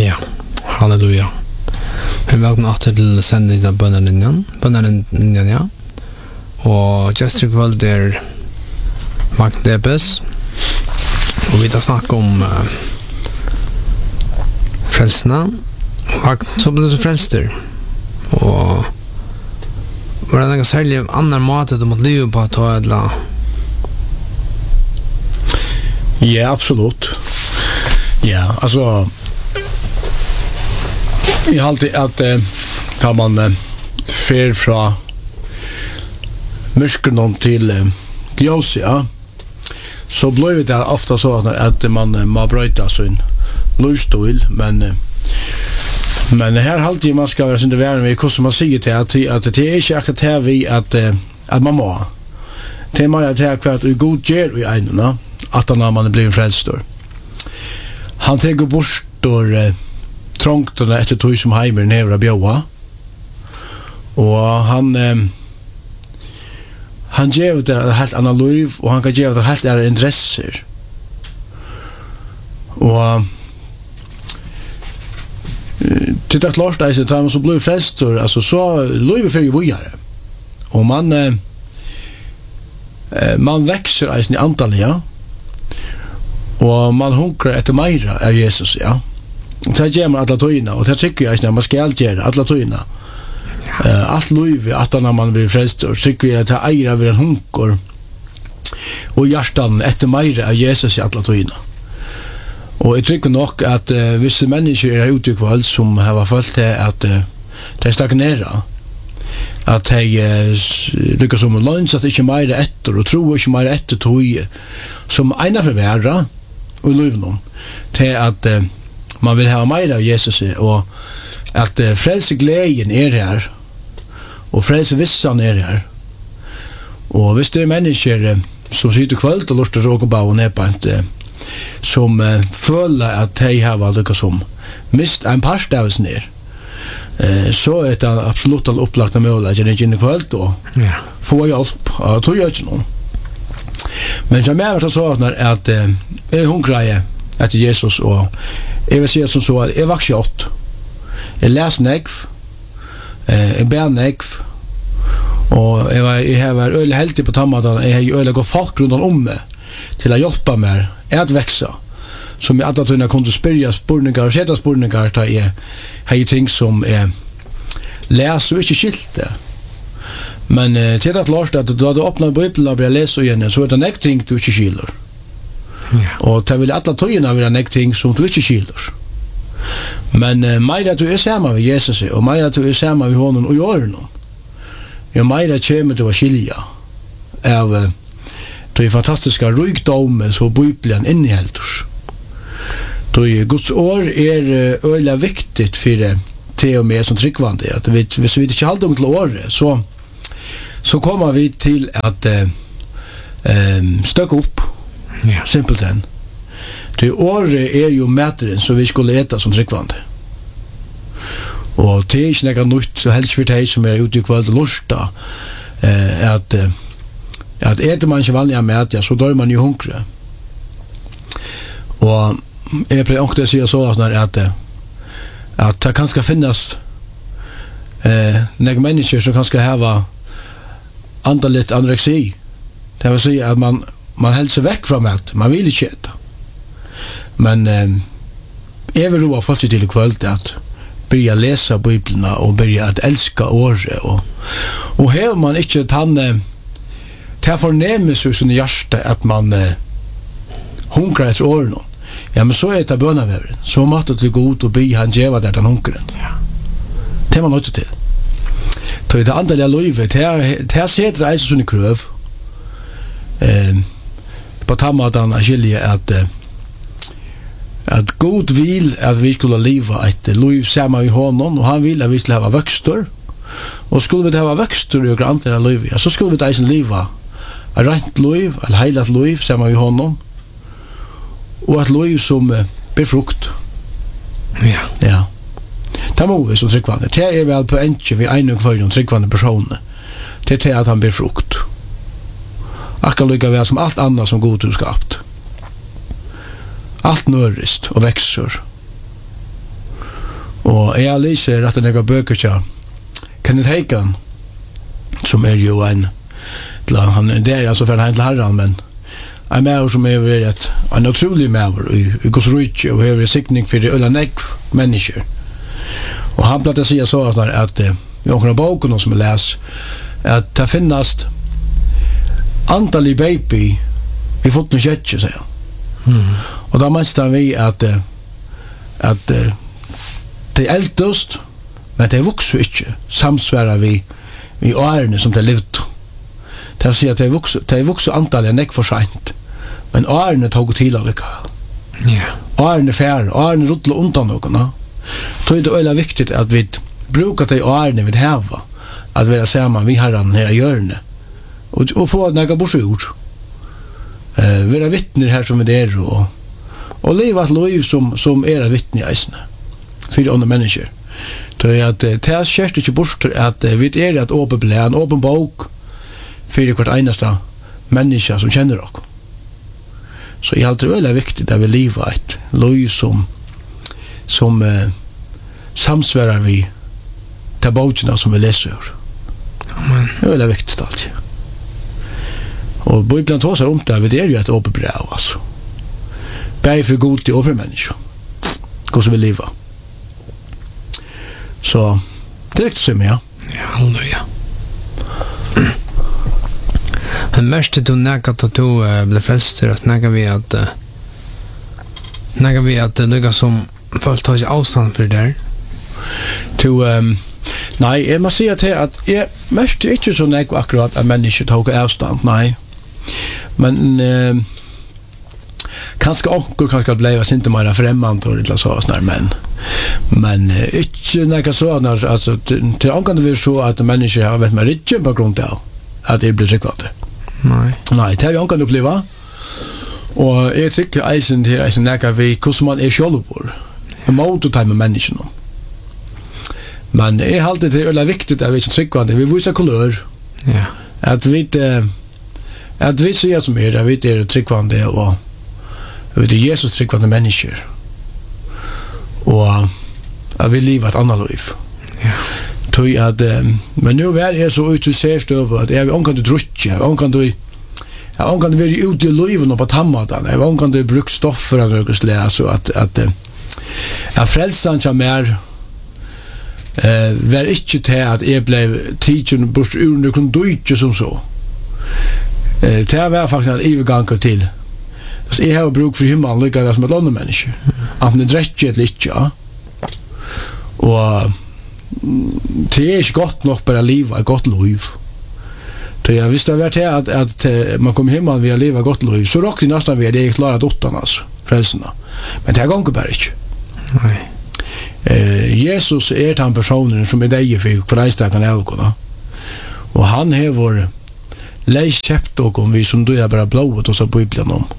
Ja, halleluja. Vi er velkommen til sendingen av bønnelinjen, ja. Og gestor i kveld Mark Debes. Og vi tar snakk om frelsene. Så ble det frelster. Og var det en særlig annen måte du måtte leve på å ta et eller annet? Ja, absolut. Ja, alltså jag har alltid att tar man fer från mörkren till ljus, ja, så blir det ofta så att man må bryta sin livsstil, men här alltid man ska vara sin värn med hur som man säger till att det är inte akkurat här vi att man må. Det man att här kvart och god ger i ena att när man blir frälstor. Han tegur bostor trångtorna efter tog som heimer nere av bjåa. Og han gjør det helt annan liv, og han kan gjøre det helt annan interesser. Og til det klart eisen, tar man så blir frälstor, altså så livet fyrir vujare. Og man växer eisen i antallet, og man hunkrar etter meira av Jesus, ja. Det gjør man alla tøyna, og det tykker jeg at man skal gjøre alla tøyna. Alt livet, at når man blir frelst, og tykker jeg at det eier av en hunker, og hjertan etter meira av Jesus i alla tøyna. Og jeg tykker nok at visse mennesker ute i kveld som har følt til at de stagnerer, at de lykkes som lønns at ikke meira etter, og tror ikke meira etter tøy, som ena for verra, og livet om, til at man vil ha mer av Jesus, og at frelsegleden her, og frelsevissan her. Og hvis det mennesker som sitter kveld og lurer råk og bau nedpant, som føler at de har lykket som mist en parst av oss ned, så er det absolutt opplagt av mål at jeg ikke inn i kveld og få hjelp, og tog jeg ikke noen. Men som jeg vet så at jeg hungrer etter Jesus, og jeg vil si som så at jeg var ikke 8. Jeg leser negv, jeg ber negv, og jeg har vært øyelig heldig på tammaten, jeg har øyelig gått folk rundt om meg til å hjelpe meg at vekse, som jeg alltid kunne kunne spørre spurningar og sette spurningar til jeg har ting som jeg leser og ikke skilte. Men til det klart at da du åpner Bibelen og blir lest igjen, så er det nek ting du ikke skiler. Og det vil alle tøyene være nek ting som du ikke skiler. Men mer at du er sammen med Jesus, og mer at du er sammen med honom og gjør noe, jo mer at kommer du å skilja av de fantastiske rykdommen som Bibelen innehelter. Guds år øyelig viktig for til og med som tryggvande. Hvis vi ikke holder til året, så kommer vi til at støkke opp, simpelthen. Det året jo mätaren som vi skulle äta som tryggvande. Og det ikke noe nytt, så helst for deg som ute i kveld og lusta, at eter man ikke vanlige mat, så dør man jo hunkre. Og jeg pleier også å si så at det kan skal finnes noen mennesker som kan skal hava antallet anoreksi. Det vil si at man helst seg vekk fra mat, man vil ikke äta. Men jeg vil roa folk til i kveld at börja läsa Bibeln och börja att älska året och här man inte han tar förnämmer sig som hjärta att man hungrar efter åren. Ja, men så är det bönavären. Så måste det god och be han geva där den hungren. Ja. Det man också till. Så det andra livet här ser det alltså sån kröv. På tammadan Agilia at god vil at vi skulle leva et liv sammen med honom, og han vil at vi skulle ha vøkstor, og skulle vi ha vøkstor i andre liv, ja, så skulle vi da leva et rent liv, et heilat liv sammen med honom, og et liv som ber frukt. Ja. Ja. Det må vi som tryggvande. Det vel på enkje vi en og kvar tryggvande personer. Det at han ber frukt. Akkurat lykka vel som alt annet som god du skapt. Allt nörrist och växer. Og jeg lyser at det er bøker til Kenneth Hagan, som jo en, han er altså for en til herren, men en maver som vært en utrolig maver i Guds rike, og har sikning for det øyne nekv mennesker. Og han platt å si så at i åkne boken som jeg les, at det finnes antall i baby vi fått noe kjetje, sier han. Og da mønster vi at det er eldest, men det vokser ikke samsværer vi i årene som det er livet. Det vil si at det vokser antallet nekk for sent, men årene tog til av det. Årene færre, årene ruttler undan noen. Så er det veldig viktig at vi bruker de årene vi har, at vi er sammen vi har den her hjørne, og få noe borsjord. Vi er vittner her som vi er, og leve et liv som er vittner i eisene, for de andre mennesker. Det er at det er kjærst ikke bort at vi er et åpen blad, en åpen bok, for hvert eneste menneske som kjenner oss. Så jeg tror det er viktig at vi lever et liv som samsværer vi til bøkene som vi leser. Det er veldig viktig alltid. Og Bibelen tar seg om det, det er jo et åpent brev, altså. Bare for god til overmennesker. Hva som vi lever. Så det er viktig å se meg, ja. Ja, halleluja. Men mest du nekket at du ble frelst til at nekket vi at noe som folk tar ikke avstand for det der? Nei, jeg må si at jeg mest ikke så nekket akkurat at mennesker tar avstand, nei. Men kanskje ble jeg ikke mer fremmant og litt sånn, men ikke nekket sånn, altså til omgang det vil så at mennesker har vært med ikke på grunn av at jeg blir tryggvante. Nei, det har vi omgang oppleva. Og jeg tykker eisen til eisen nekket vi hvordan man er selv på en måte å ta med menneskene. Men jeg har alltid det viktig at vi ikke tryggvante, vi viser kolør. Ja. At vi sier som at vi er tryggvante og vi er Jesus tryggvante mennesker. Og at vi lever et annet liv. Ja. Men nu er jeg så utsert over at jeg vil omkant drutje, jeg vil omkant være ute i liven og på tammaten, jeg vil omkant bruke stoffer av noen slag, så at frelsen kommer mer var ikke til at jeg ble tidsen bort ur noen døytje som så. Det var faktisk en overganger til. Så jeg har bruk for himmelen lykket som et andre menneske. At det drekker et litt, ja. Og det er ikke godt nok bare å leve et godt liv. Hvis det har vært til at man kommer himmelen ved å leve et godt liv, så råkker det nesten ved at jeg klarer dotterne, frelsene. Men det ganger bare ikke. Nei. Jesus er den personen som er deg for reisdagen av dere. Og han har leist kjøpt dere vi som du er bare blået hos Bibelen om.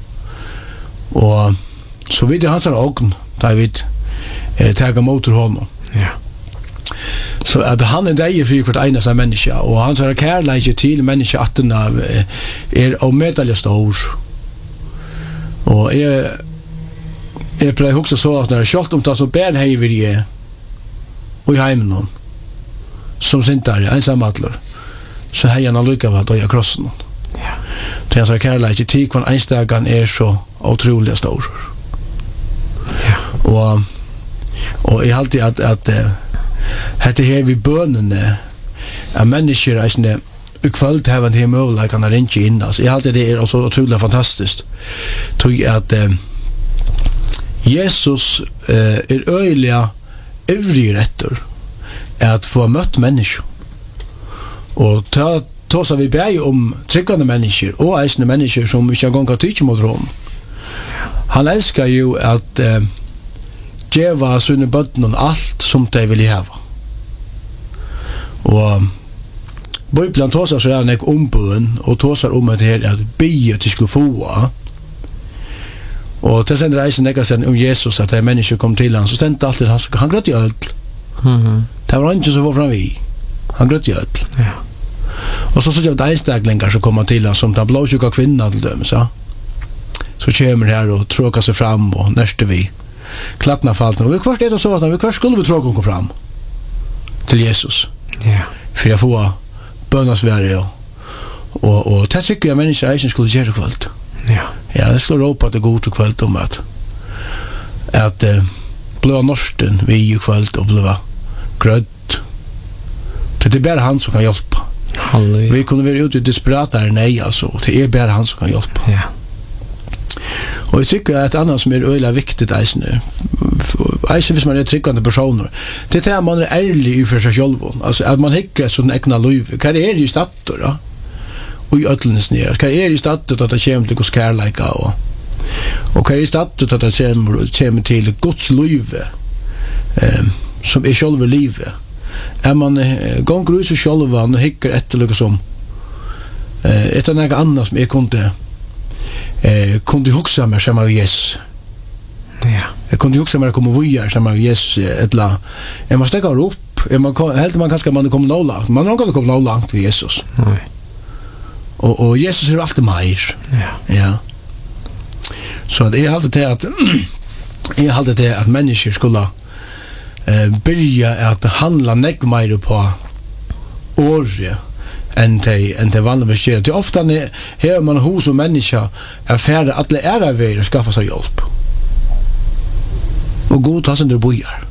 Og så vidt hans ågn, da vi tar mot honom. Ja. Så at han er deg for hvert eneste menneske, og hans kærleik til menneske at den er av medalje stor. Og jeg pleier også så at når jeg kjølt om det så bæren hei vil jeg og i heimen som sintar ensamadler, så hei han allukket av døya krossen. Ja. Det hans kærleik til hver enstagan er så utrolig stor. Ja. Og jeg halte at hette her vi bønene av mennesker i kveld har han her mulighetene å ringe inn. Jeg halte det er så utrolig fantastisk. Tog at Jesus er øyelig øvrig etter at få møtt mennesker. Og ta så vi ber om tryggende mennesker og eisende mennesker som ikke en gang kan tykke mot rom. Han elsker jo at djeva sine bøtten alt som de vil hava. Og Bibelen tåsar så er nek ombuden og tåsar om at det her at bygge til skulle få. Og til sender reisen nekka sen om Jesus at det mennesker kom til han, så stendte alltid han grøtt i ødel. Det var han ikke som var fram vi. Han grøtt i ødel. Ja. Og så det einstaklingar som kommer til han som tar blåsjuka kvinna til dem, så kommer her og tråkar seg fram og nærste vi. klattna falten. Och vi kvart det så att vi kvart skulle vi tro gå fram till Jesus. Ja. För jag får bönnasvärde och det tycker jag människor inte skulle göra kvällt. Ja. Ja, det slår upp att det går till kvällt om att blöva norsten vi ju kvällt och blöva grönt. Det är bara han som kan hjälpa. Halleluja. Vi kunde vara ute i desperata nej alltså. Det är bara han som kan hjälpa. Ja. Och jag tycker att ett annat som är öjla viktigt eisen hvis man är tryggande personer. Det är att man är ärlig för sig själv. Alltså att man hickar sån egna liv. Kan det är ju statter då? Och i ödlenes ner. Kan det är ju statter att det kommer till kärleka och kan det är statter att det kommer till Guds liv som är själva livet. Är man gånger ut sig själv och hickar efter liksom ett eller något annat som jag kunde huxa mig som av Jesus. Ja. Jag kunde huxa mig att komma vidare som av Jesus ettla. Jag måste gå upp. Helt man kanske man kommer nå långt. Man kan komma nå långt med Jesus. Nej. Och Jesus är alltid mer. Ja. Ja. Så det är alltid det att människor skulle börja att handla mer på året än det vanligtvis gör. Det ofta när man hos och människa är färdig att lära väg och skaffa sig hjälp. Och god tar sig när du bojar.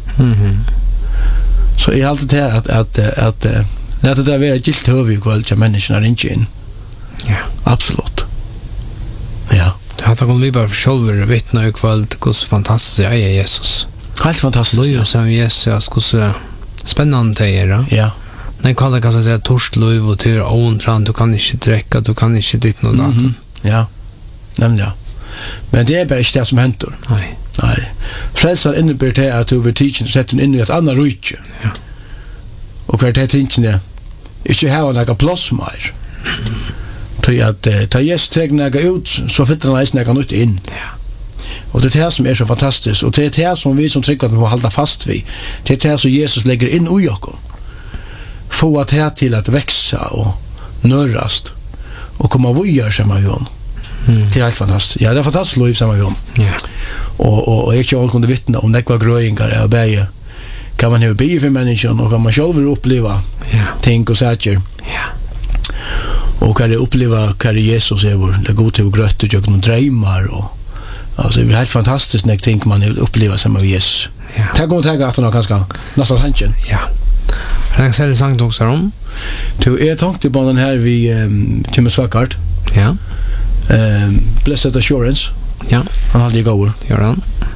Så är alltid det att när det där är gilt huvud kväll till människorna inte in. Ja. Absolut. Ja. Det har tagit vi bara själva vittna i kväll hur fantastiskt är Jesus. Helt fantastiskt. Lojus som Jesus, hur spännande det är. Ja. Den kallar kanske det torst lov och till åntran, du kan inte dricka, du kan inte ditt något annat. Ja. Nämligen. Men det är bara inte det som händer. Nej. Nej. Frälsar innebär det att du över tiden sätter in i ett annat rike. Ja. Och hver det tingene ikke har noe plass mer. Til at ta Jesus teg noe ut, så fytter han eisen noe nytt inn. Ja. Og det er det som er så fantastisk. Og det er det som vi som trykker må holde fast vid. Det er det som Jesus legger inn i oss. Få at det til at växa og nørast. Og komma videre sammen med hon. Det er helt fantastisk. Ja, det er fantastisk liv sammen med hon. Ja. Og jeg ikke kunne vittne om nekva grøyngar av bæge. Kan man ha bygge för människan och kan man själv uppleva ting och saker. Ja. Och kan det uppleva kan Jesus är vår det går till grött och jag drömmar och alltså det är helt fantastiskt när jag tänker man upplever som av Jesus. Ja. Det kommer att ta efter ganska nästan sanningen. Ja. Jag säger sankt också om. Du är tänkt på den här vi Timothy Swaggart. Ja. Blessed Assurance. Ja. Han hade ju gåor. Gör han.